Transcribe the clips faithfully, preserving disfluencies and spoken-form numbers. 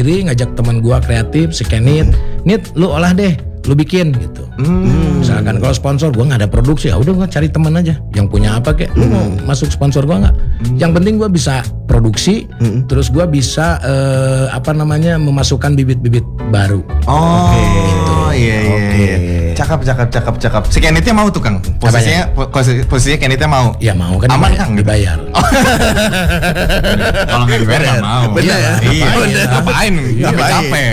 negeri, ngajak teman gue kreatif, si Kenit, Nit lu olah deh, lu bikin gitu. Hmm. Misalkan kalau sponsor gue nggak ada produksi, ya udah gue cari teman aja yang punya apa kek, lu mau masuk sponsor gue nggak? Hmm. Yang penting gue bisa produksi, hmm. terus gue bisa uh, apa namanya memasukkan bibit-bibit baru. Oh gitu. Iya iya iya. Cakep cakep cakep cakep. Si Kenitnya mau tuh Kang. Posisinya posisi, posisinya Kenitnya mau. Ya mau kan. Aman dibayar, Kang dibayar. Kalau nggak dibayar nggak mau. Bener ya. Iya. Ngapain? Capek-capek.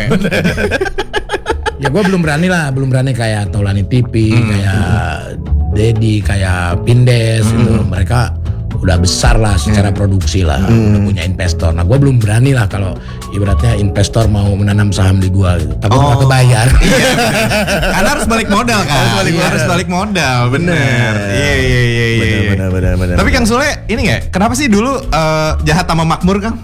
Ya gue belum berani lah, belum berani kayak Taulani T V, hmm. kayak Dedi, kayak Pindes hmm. itu. Mereka udah besar lah secara hmm. produksi lah, hmm. udah punya investor. Nah gue belum berani lah kalau ibaratnya investor mau menanam saham di gue gitu. Takut oh. gak kebayar. Iya, karena harus balik modal kan. Harus balik, iya. harus balik modal, bener. Iya iya iya iya. Bener bener bener. Tapi Kang Sule ini nggak? Kenapa sih dulu uh, jahat sama makmur Kang?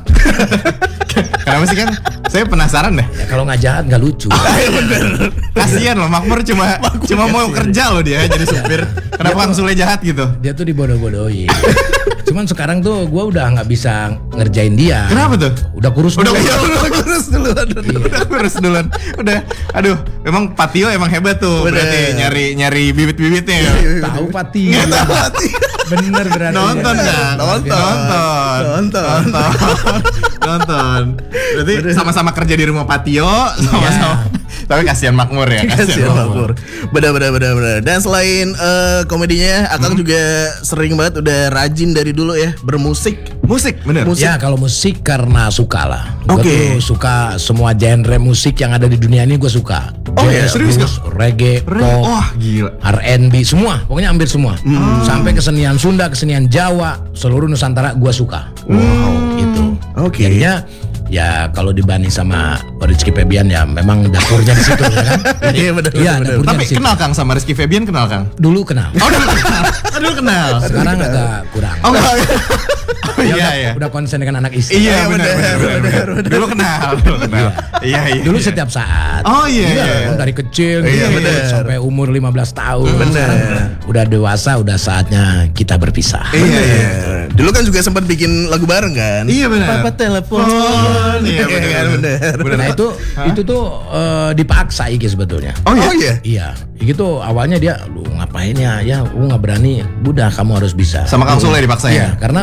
Kenapa sih Kang? Saya penasaran deh. Ya kalau nggak jahat nggak lucu. Bener. Kasian loh makmur cuma makmur cuma mau kerja loh dia jadi supir. Kenapa Kang Sule jahat gitu? Dia tuh dibodoh-bodohin. Cuman sekarang tuh gue udah nggak bisa ngerjain dia. Kenapa tuh? Udah kurus udah dulu. Udah kurus dulu. Aduh, iya. Udah kurus duluan. Udah, aduh, memang Patio emang hebat tuh. Bener. Berarti nyari nyari bibit-bibitnya ya. Tahu Patio. Nggak tahu Patio. Bener berarti. Nonton kan? Nonton. Nonton. Nonton. Nonton. Nonton. Berarti sama-sama kerja di rumah Patio, sama-sama. Yeah. Tapi kasihan makmur ya, kasihan makmur. Benar benar benar benar. Dan selain uh, komedinya, Akang hmm. juga sering banget udah rajin dari dulu ya bermusik. Musik, bener. Musik. Ya kalau musik karena suka lah. Oke. Okay. Gue tuh suka semua genre musik yang ada di dunia ini gue suka. Oh ya, serius blues, reggae, Re- pop, oh, gila. R and B, semua. Pokoknya hampir semua. Hmm. Sampai kesenian Sunda, kesenian Jawa, seluruh Nusantara gue suka. Wow, gitu. Oke. Okay. Jadinya ya kalau dibanding sama Rizky Febian ya memang dapurnya di situ ya kan. Iya benar. Iya, tapi kenal Kang sama Rizky Febian kenal Kang? Dulu kenal. Oh dulu kenal. dulu kenal. Sekarang agak kurang. Oh enggak. Oh, iya udah, iya. Udah konsen dengan anak istri. Iya benar benar benar. Dulu kenal, dulu kenal. Iya iya. Dulu setiap saat. Oh iya iya. Dari kecil iya, gitu, sampai umur lima belas tahun. Benar. Udah dewasa, udah saatnya kita berpisah. Iya iya. Dulu kan juga sempat bikin lagu bareng kan? Iya benar. Papa telepon. Iya benar benar. Nah itu itu tuh uh, dipaksa Iki sebetulnya. Oh iya. Oh, iya. Iya. Iki tuh awalnya dia lu ngapain ya? Ya lu nggak berani. Udah kamu harus bisa. Sama Kang Sule dipaksa ya? Iya, karena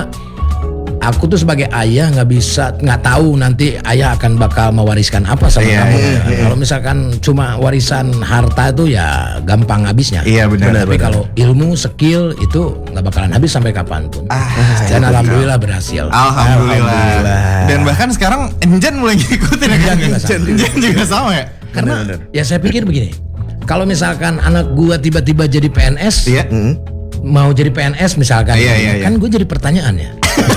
aku tuh sebagai ayah nggak bisa, nggak tahu nanti ayah akan bakal mewariskan apa sama iya, kamu. Iya, iya. Kalau misalkan cuma warisan harta itu ya gampang habisnya. Iya benar. Tapi kalau ilmu, skill itu nggak bakalan habis sampai kapanpun. Ah, Dan alhamdulillah berhasil. Alhamdulillah. alhamdulillah. Dan bahkan sekarang Enjan mulai ngikutin ya kan? Enjan juga, juga sama ya. Karena bener, bener. ya saya pikir begini. Kalau misalkan anak gua tiba-tiba jadi P N S, iya. mau jadi P N S misalkan, iya, iya, iya. kan gue jadi pertanyaan ya.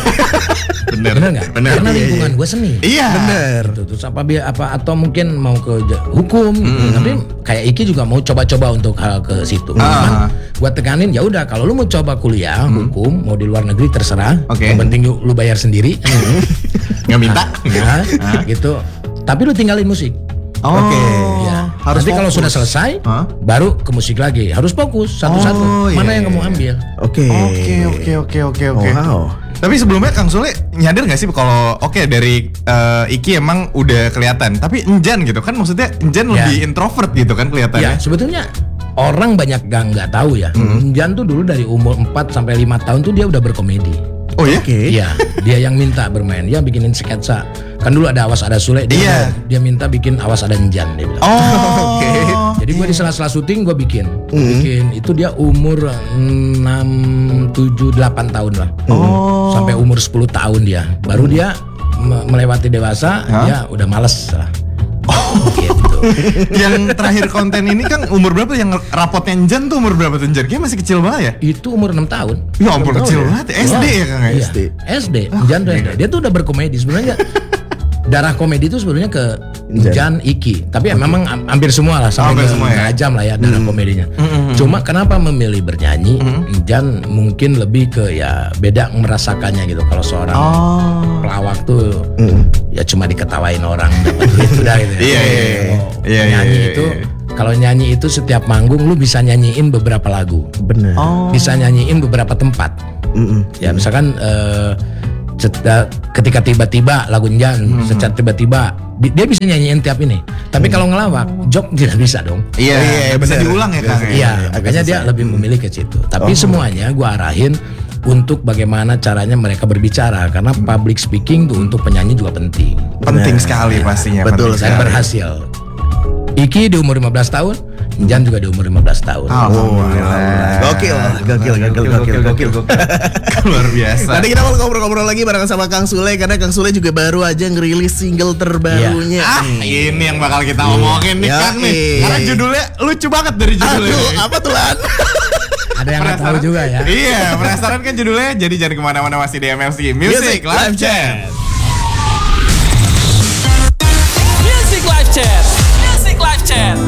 Bener, bener nggak? Bener. Karena iya, lingkungan iya. gue seni. Iya. Bener. Gitu. Terus apa apa atau mungkin mau ke hukum, mm. gitu. Tapi kayak Iki juga mau coba-coba untuk hal ke situ. Ah. Cuman gue tekanin ya udah kalau lu mau coba kuliah mm. hukum, mau di luar negeri terserah. Okay. Yang penting lu bayar sendiri. Nggak minta. Nah, nah, gitu. Tapi lu tinggalin musik. Oh. Oke. Okay. Ya. Harus Nanti fokus. kalau sudah selesai, huh? baru ke musik lagi. Harus fokus satu-satu. Oh, Mana iya, yang kamu ambil? Oke. Oke oke oke oke oke. Wow. Tapi sebelumnya Kang Sule nyadar nggak sih kalau oke okay, dari uh, Iki emang udah kelihatan. Tapi Enjan gitu kan maksudnya Enjan ya. lebih introvert gitu kan kelihatannya. Ya sebetulnya orang banyak gak nggak tahu ya. Hmm. Enjan tuh dulu dari umur empat sampai lima tahun tuh dia udah berkomedi. Oh ya? Oke. Okay. Iya, dia yang minta bermain, dia bikinin sketsa. Kan dulu ada Awas Ada Sule, dia, iya. dia minta bikin Awas Ada Enjan dia bilang. Oh, oke. Okay. Jadi gue di sela-sela syuting gue bikin, mm. bikin itu dia umur enam, tujuh, delapan tahun lah. Oh. Sampai umur sepuluh tahun dia. Baru mm. dia me- melewati dewasa, huh? Dia udah males lah. Oh, gitu. Yang terakhir konten ini kan umur berapa? Yang rapotnya Enjan tuh umur berapa tuh Enjan? Kayaknya masih kecil banget ya? Itu umur enam tahun. Ya ampun kecil banget. S D ya Kang? Iya. S D. S D. Enjan tuh S D. Dia tuh udah berkomedi sebenarnya. Darah komedi itu sebenarnya ke Enjan, Iki. Tapi ya okay. memang hampir semua lah sampai ke semua ya? jam lah ya darah mm. komedinya. Mm-hmm. Cuma kenapa memilih bernyanyi? Mm-hmm. Enjan mungkin lebih ke ya beda merasakannya gitu. Kalau seorang oh. pelawak tuh mm. ya cuma diketawain orang dapat duit udah gitu. Iya iya iya. Iya nyanyi iya, itu iya. Kalau nyanyi itu setiap manggung lu bisa nyanyiin beberapa lagu. Benar. Oh. Bisa nyanyiin beberapa tempat. Mm-mm. Ya misalkan uh, Cet- uh, ketika tiba-tiba lagu Njan, Hmm. secara tiba-tiba bi- dia bisa nyanyiin tiap ini. Tapi Hmm. kalau ngelawak, Jok tidak bisa dong. Iya, iya, bisa benar. diulang ya Kang. ya? Iya, makanya dia lebih memilih ke situ. Tapi semuanya gua arahin untuk bagaimana caranya mereka berbicara, karena public speaking tuh untuk penyanyi juga penting. Penting sekali pastinya. Betul penting Dan sekali. berhasil. Iki di umur lima belas tahun, Njan juga di umur lima belas tahun. Alhamdulillah. Gokil, gokil, gokil, gokil, gokil. Luar biasa. Nanti kita mau ngobrol-ngobrol lagi bareng sama Kang Sule karena Kang Sule juga baru aja ngerilis single terbarunya. Ah, ini yang bakal kita omongin nih Ya, Kang nih. iya. Karena judulnya lucu banget dari judulnya. Aduh, apa tuh Lan? Ada yang nggak tahu juga ya. Iya, penasaran kan judulnya. Jadi jangan kemana-mana, masih di M F C Music Live Chat. Music Live Chat. Music Live Chat.